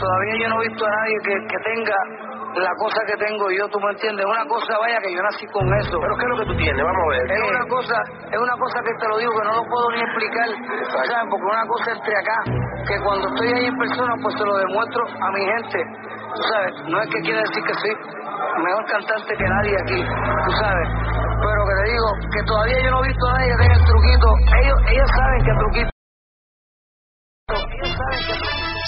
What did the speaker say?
todavía yo no he visto a nadie que tenga la cosa que tengo yo, tú me entiendes. Una cosa, vaya, que yo nací con eso. ¿Pero qué es lo que tú tienes? Vamos a ver. Es una cosa que te lo digo, que no lo puedo ni explicar, ¿sabes? Porque una cosa entre acá, que cuando estoy ahí en persona, pues se lo demuestro a mi gente, tú sabes. No es que quiere decir que soy mejor cantante que nadie aquí, tú sabes. Pero que te digo, que todavía yo no he visto a nadie que tenga el truquito. Ellos saben que el truquito